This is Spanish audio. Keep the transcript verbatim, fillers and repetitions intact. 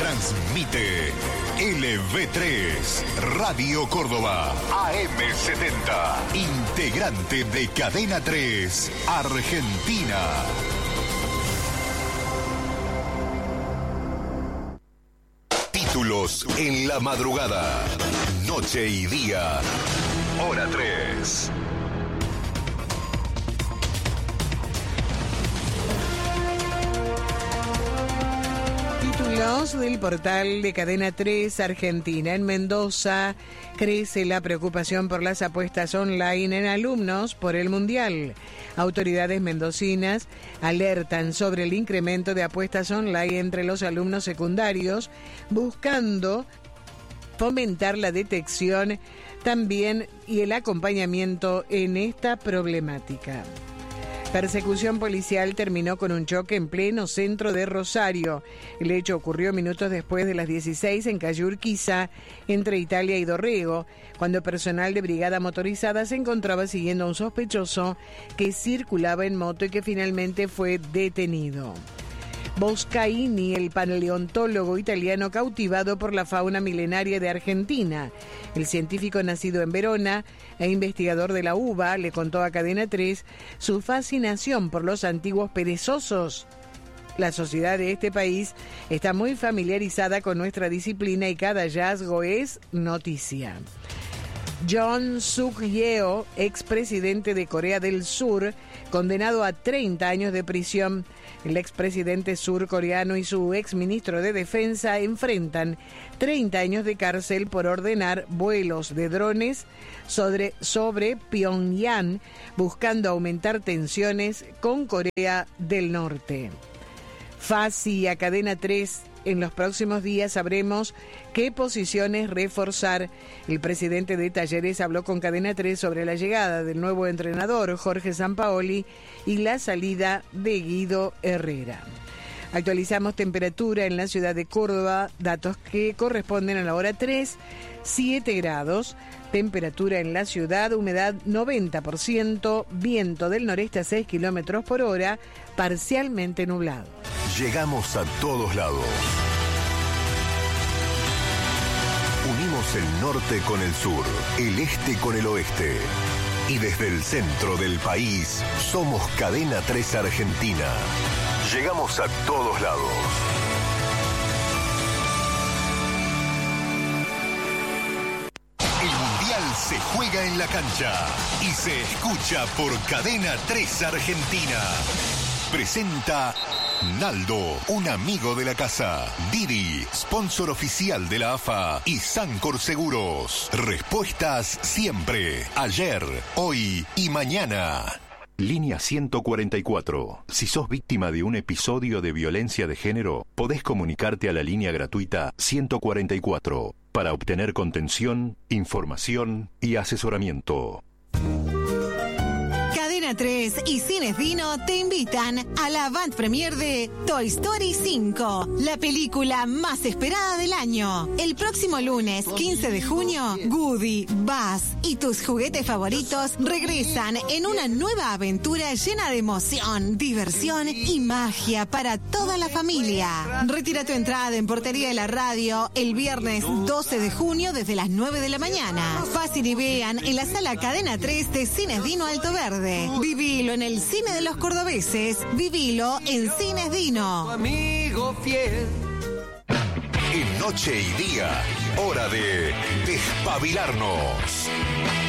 Transmite L V tres, Radio Córdoba, A M setenta, integrante de Cadena tres, Argentina. Títulos en la madrugada, noche y día, hora tres. Títulos del portal de Cadena tres Argentina. En Mendoza crece la preocupación por las apuestas online en alumnos por el Mundial. Autoridades mendocinas alertan sobre el incremento de apuestas online entre los alumnos secundarios, buscando fomentar la detección también y el acompañamiento en esta problemática. Persecución policial terminó con un choque en pleno centro de Rosario. El hecho ocurrió minutos después de las dieciséis en calle Urquiza, entre Italia y Dorrego, cuando personal de brigada motorizada se encontraba siguiendo a un sospechoso que circulaba en moto y que finalmente fue detenido. Boscaini, el paleontólogo italiano cautivado por la fauna milenaria de Argentina. El científico nacido en Verona e investigador de la uva le contó a Cadena tres su fascinación por los antiguos perezosos. La sociedad de este país está muy familiarizada con nuestra disciplina y cada hallazgo es noticia. John Suk-yeol, expresidente de Corea del Sur, condenado a treinta años de prisión. El expresidente surcoreano y su exministro de Defensa enfrentan treinta años de cárcel por ordenar vuelos de drones sobre, sobre Pyongyang, buscando aumentar tensiones con Corea del Norte. Fasi a Cadena tres. En los próximos días sabremos qué posiciones reforzar. El presidente de Talleres habló con Cadena tres sobre la llegada del nuevo entrenador Jorge Sampaoli y la salida de Guido Herrera. Actualizamos temperatura en la ciudad de Córdoba, datos que corresponden a la hora tres, siete grados. Temperatura en la ciudad, humedad noventa por ciento, viento del noreste a seis kilómetros por hora, parcialmente nublado. Llegamos a todos lados. Unimos el norte con el sur, el este con el oeste. Y desde el centro del país, somos Cadena tres Argentina. Llegamos a todos lados. Se juega en la cancha y se escucha por Cadena tres Argentina. Presenta Naldo, un amigo de la casa. Didi, sponsor oficial de la A F A y Sancor Seguros. Respuestas siempre, ayer, hoy y mañana. Línea ciento cuarenta y cuatro. Si sos víctima de un episodio de violencia de género, podés comunicarte a la línea gratuita ciento cuarenta y cuatro para obtener contención, información y asesoramiento. Cadena tres y Cines Dino te invitan a la avant premiere de Toy Story cinco, la película más esperada del año. El próximo lunes, quince de junio, Woody, Buzz y tus juguetes favoritos regresan en una nueva aventura llena de emoción, diversión y magia para toda la familia. Retira tu entrada en Portería de la Radio el viernes doce de junio desde las nueve de la mañana. Pasen y vean en la sala Cadena tres de Cines Dino Alto Verde. Vivilo en el cine de los cordobeses. Vivilo en Cines Dino. Amigo fiel. En noche y día, hora de despabilarnos.